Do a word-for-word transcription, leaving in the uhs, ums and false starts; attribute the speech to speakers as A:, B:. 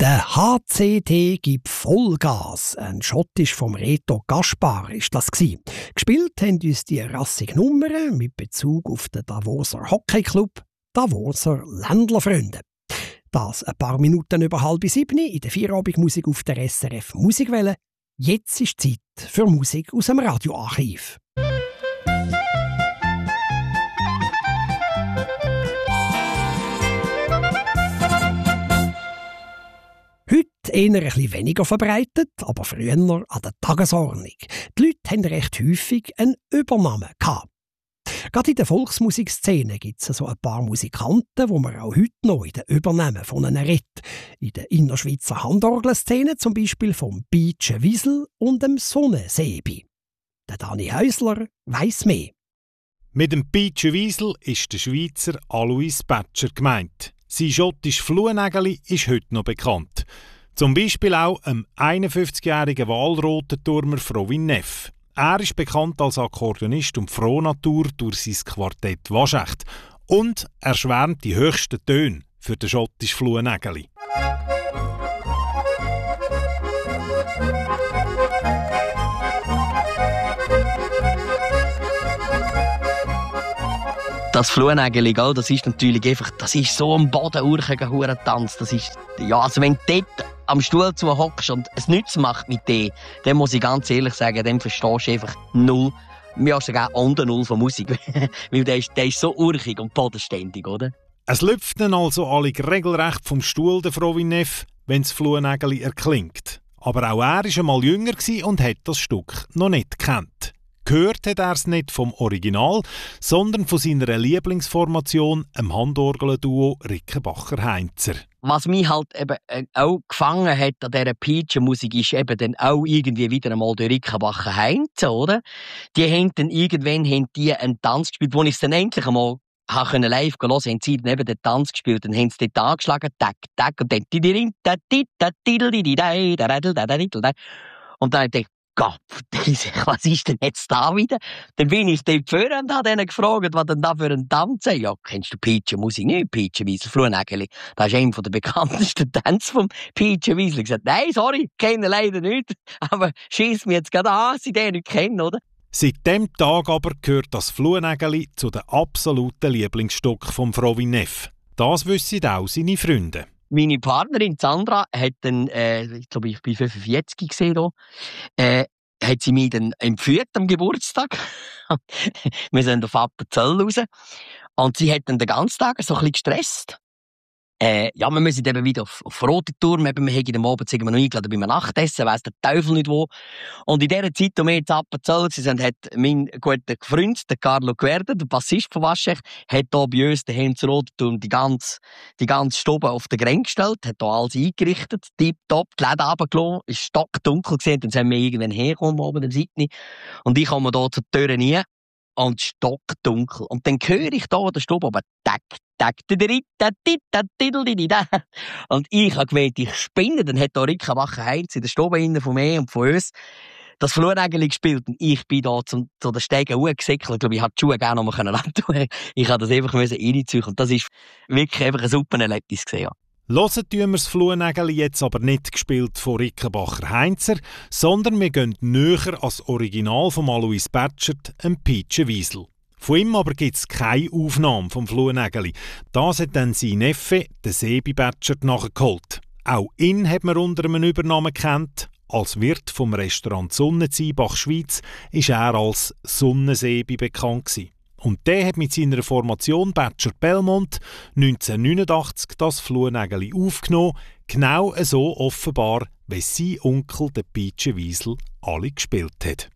A: Der H C T gibt Vollgas. Ein Schottisch vom Reto Gaspar ist das gsi. Gespielt haben uns die rassige Nummer mit Bezug auf den Davoser Hockeyclub Davoser Ländlerfreunde. Das ein paar Minuten über halb sieben in der Feierabendmusik auf der S R F Musikwelle. Jetzt ist Zeit für Musik aus dem Radioarchiv. Heute eher ein bisschen weniger verbreitet, aber früher an der Tagesordnung. Die Leute hatten recht häufig einen Übernamen gehabt. Gerade in der Volksmusikszene gibt es so ein paar Musikanten, wo man auch heute noch in den Übernahmen von ihnen redet. In der Innerschweizer Handorgelszene zum Beispiel vom Beatsche Wiesel und dem Sonnensebi. Der Dani Häusler weiss mehr.
B: Mit dem Beatsche Wiesel ist der Schweizer Alois Batscher gemeint. Sein schottisches Fluhnägeli ist heute noch bekannt. Zum Beispiel auch dem einundfünfzigjährigen Wahlrotenturmer Frovin Neff. Er ist bekannt als Akkordeonist und Frohnatur durch sein Quartett Waschecht. Und er schwärmt die höchsten Töne für den schottischen Fluhnägeli.
C: Das Fluhnägeli, das ist natürlich einfach, das ist so ein bodenurchiger Hurentanz. Das ist, ja, also wenn du dort am Stuhl zu hockst und es nichts macht mit dir, dann muss ich ganz ehrlich sagen, dann verstehst du einfach null, ja sogar unter null von Musik. Weil der ist, der ist so urchig und bodenständig, oder?
B: Es lüpft dann also alle regelrecht vom Stuhl, der Frovin Neff, wenn das Fluhnägeli erklingt. Aber auch er war einmal jünger und hat das Stück noch nicht gekannt. Gehört hat er es nicht vom Original, sondern von seiner Lieblingsformation, dem Handorgelduo Rickenbacher-Heinzer.
C: Was mich halt eben auch gefangen hat an dieser Peitschenmusik ist eben dann auch irgendwie wieder einmal der Rickenbacher-Heinzer, oder? Die haben dann irgendwann haben die einen Tanz gespielt, wo ich es dann endlich einmal habe live hören konnte, haben sie eben den Tanz gespielt, dann haben sie dort angeschlagen, tack, tack, und dann und dann dachte ich, Gott, was ist denn jetzt da wieder? Dann bin ich dort vorne und habe denen gefragt, was denn da für ein Tanz ist. Ja, kennst du Peitschenmusik nicht? Peitschenwiesel, Fluhnägeli. Das ist einer der bekanntesten Tänze vom Peitschenwiesel. Ich gesagt, nein, sorry, kenne leider nicht. Aber schieß mich jetzt gerade an, sie den nicht kennen, oder?
B: Seit dem Tag aber gehört das Fluhnägeli zu den absoluten Lieblingsstücken vom Frovin Neff. Das wissen auch seine Freunde.
C: Meine Partnerin Sandra hat dann, äh, ich glaube, ich bin fünfundvierzig gesehen hier, äh, hat sie mich dann empführt am Geburtstag. Wir sind auf Appenzell raus. Und sie hat dann den ganzen Tag so ein bisschen gestresst. Äh, ja, wir müssen eben wieder auf, auf Rotenturm, eben, wir haben am Abend noch eingeladen bei einem Nachtessen, weiss der Teufel nicht wo. Und in dieser Zeit, als wir jetzt Appenzell sind, hat mein guter Freund, der Carlo Querde, der Bassist von Waschecht, hat hier bei uns daheim zu Rotenturm die ganze, die ganze Stube auf den Grenz gestellt, hat hier alles eingerichtet, tipptopp, die Läden runtergelassen, ist stockdunkel gewesen, dann sind wir irgendwann hergekommen, oben am Seiten. Und ich komme hier zur Tür rein. Und stockdunkel. Und dann höre ich da an der Stube aber tack, tack, und ich habe gemeint, ich spinne. Dann hat da Rickenbacher-Heinz in der Stube von mir und von uns das Fluhnägeli gespielt. Und ich bin da zum, zu den Stegen hochgesäckelt. Ich glaube, ich hätte die Schuhe gerne noch mal abtun. Ich habe das einfach reinziehen. Und das ist wirklich einfach ein super Erlebnis gewesen.
B: Hören tun wir das Fluhnägeli jetzt aber nicht gespielt von Rickenbacher-Heinzer, sondern wir gehen näher als Original von Alois Batscher, dem Peatsche Wiesel. Von ihm aber gibt es keine Aufnahme vom Fluhnägeli. Das hat dann sein Neffe, der Sebi Batscher, nachgeholt. Auch ihn hat man unter einem Übernamen gekannt. Als Wirt vom Restaurant Sonnenziehbach Schweiz ist er als Sonnensebi bekannt gewesen. Und der hat mit seiner Formation Batscher Belmont neunzehnhundertneunundachtzig das Fluhnägeli aufgenommen, genau so offenbar, wie sein Onkel, der Peatsche Wiesel, alle gespielt hat.